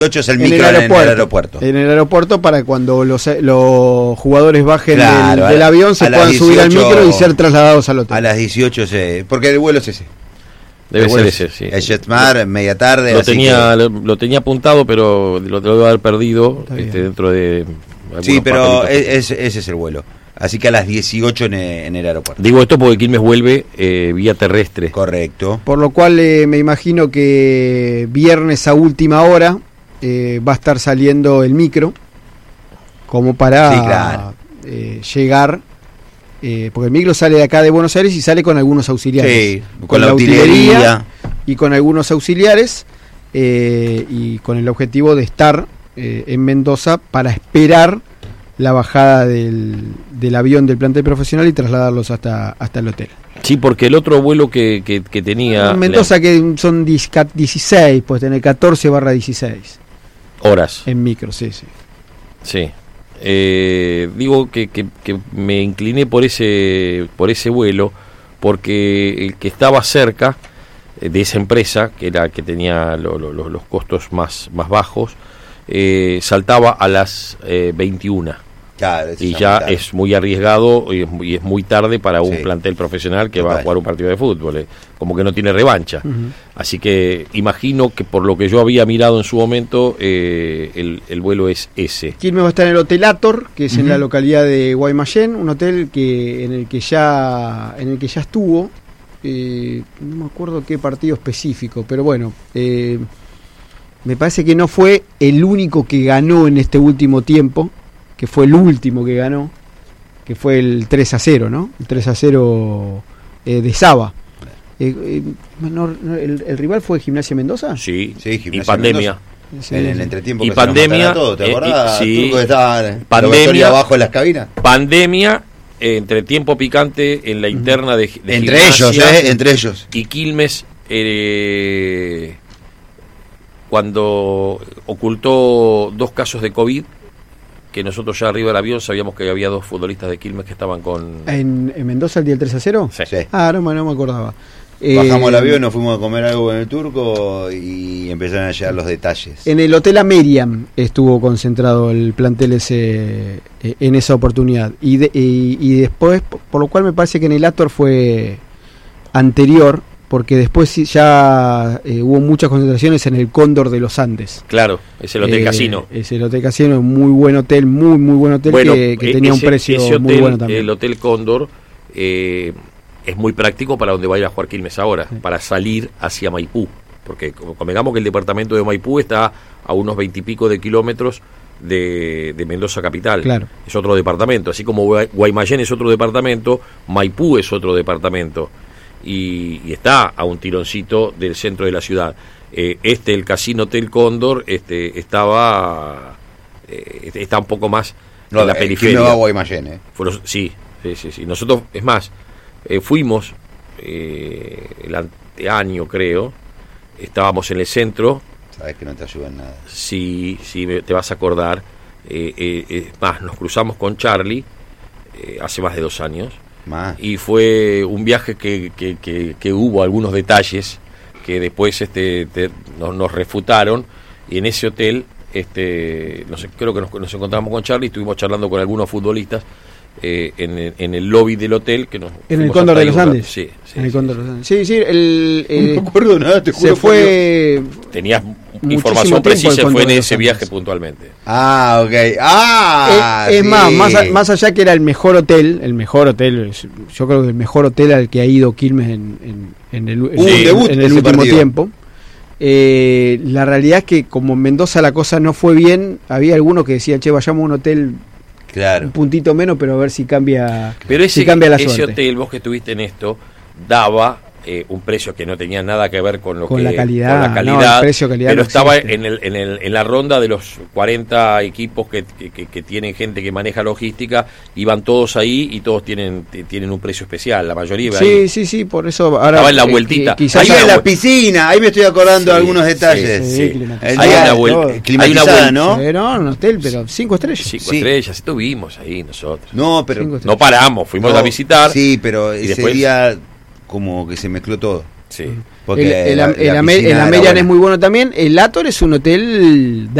8 es el micro en el aeropuerto. En el aeropuerto para cuando los jugadores bajen del avión se puedan 18, subir al micro y ser trasladados al hotel. A las 18, porque el vuelo es ese. Debe ser ese, sí. El JetSmart, media tarde. Lo tenía apuntado, pero lo debo haber perdido dentro de... Sí, pero ese es el vuelo. Así que a las 18 en el aeropuerto. Digo esto porque Quilmes vuelve vía terrestre. Correcto. Por lo cual me imagino que viernes a última hora va a estar saliendo el micro como para llegar, porque el micro sale de acá de Buenos Aires y sale con algunos auxiliares. Sí, con la utilería y con algunos auxiliares y con el objetivo de estar en Mendoza para esperar la bajada del avión del plantel profesional y trasladarlos hasta el hotel. Sí, porque el otro vuelo que tenía... En Mendoza que son 16, pues tener 14/16 horas. En micro, sí. Sí. Digo que me incliné por ese vuelo porque el que estaba cerca de esa empresa, que era que tenía los costos más bajos, saltaba a las 21. Claro, y ya es muy arriesgado y es muy tarde para un plantel profesional que va a jugar un partido de fútbol, como que no tiene revancha. Así que imagino que por lo que yo había mirado en su momento, el vuelo es ese. Quilmes va a estar en el Hotel Ator, que es en la localidad de Guaymallén, un hotel en el que ya estuvo, no me acuerdo qué partido específico, pero bueno, me parece que no fue el único que ganó en este último tiempo, que fue el último que ganó, que fue el 3-0, ¿no? El 3-0 de Saba. ¿El rival fue Gimnasia Mendoza? Sí, Gimnasia y pandemia. Sí, en el entretiempo y que pandemia, todo, ¿te acordás? Sí, Turco que estaba pandemia abajo en las cabinas. Pandemia, entretiempo picante en la interna de entre Gimnasia, entre ellos. Y Quilmes, cuando ocultó 2 casos de COVID, que nosotros ya arriba del avión sabíamos que había 2 futbolistas de Quilmes que estaban con... ¿En Mendoza el día del 3-0? Sí. No me acordaba. Bajamos el avión, nos fuimos a comer algo en el Turco y empezaron a llegar los detalles. En el Hotel Ameriam estuvo concentrado el plantel ese en esa oportunidad. Y después, por lo cual me parece que en el Ator fue anterior, porque después ya hubo muchas concentraciones en el Cóndor de los Andes. Claro, es el Hotel Casino. Es el Hotel Casino, muy buen hotel, muy buen hotel, bueno, que tenía un precio muy bueno también. El Hotel Cóndor es muy práctico para donde vaya a jugar Quilmes ahora, para salir hacia Maipú, porque convengamos que el departamento de Maipú está a unos 20 y pico de kilómetros de Mendoza capital. Claro. Es otro departamento, así como Guaymallén es otro departamento, Maipú es otro departamento. Y está a un tironcito del centro de la ciudad. El Casino Hotel Cóndor está un poco más en la periferia. No va a Guaymallén, Sí. Nosotros, es más, fuimos el anteaño, creo, estábamos en el centro. Sabes que no te ayuda en nada. Sí, te vas a acordar. Más, nos cruzamos con Charlie hace más de 2 años. Y fue un viaje que hubo algunos detalles que después nos refutaron, y en ese hotel creo que nos encontramos con Charlie, estuvimos charlando con algunos futbolistas en el lobby del hotel en el Cóndor de los Andes. Sí, en el Cóndor de los Andes. Sí, no me acuerdo nada, te juro. Se fue. Tenías información precisa, fue en ese viaje puntualmente. Ok. Es más allá que era el mejor hotel, yo creo que el mejor hotel al que ha ido Quilmes en el último tiempo. La realidad es que como en Mendoza la cosa no fue bien, había algunos que decían, vayamos a un hotel. Claro. Un puntito menos, pero a ver si cambia. Pero si cambia la suerte. Ese hotel, vos que estuviste en esto, daba un precio que no tenía nada que ver con la calidad, no, el precio calidad pero no estaba existe. en la ronda de los 40 equipos que tienen gente que maneja logística, iban todos ahí y todos tienen un precio especial, la mayoría. Sí, por eso ahora estaba en la vueltita. Ahí en la piscina, ahí me estoy acordando de algunos detalles. Hay climatizada, ¿no? Pero un hotel, pero 5 estrellas. 5 estrellas, estuvimos ahí nosotros. No, pero no paramos, fuimos a visitar. Sí, pero ese después, día como que se mezcló todo. Sí. Porque el Amerian es muy bueno también. El Ator es un hotel